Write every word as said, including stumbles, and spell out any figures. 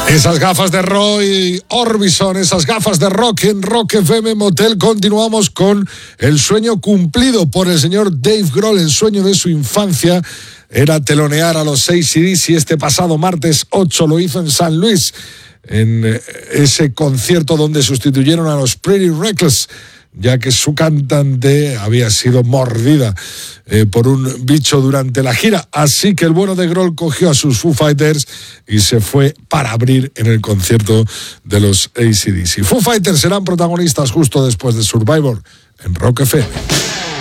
Esas gafas de Roy Orbison, esas gafas de rock en Rock F M Motel. Continuamos con el sueño cumplido por el señor Dave Grohl. El sueño de su infancia era telonear a los A C D C. Este pasado martes ocho lo hizo en San Luis, en ese concierto donde sustituyeron a los Pretty Reckless, ya que su cantante había sido mordida eh, por un bicho durante la gira. Así que el bueno de Grohl cogió a sus Foo Fighters y se fue para abrir en el concierto de los A C D C. Foo Fighters serán protagonistas justo después de Survivor en Rock F M.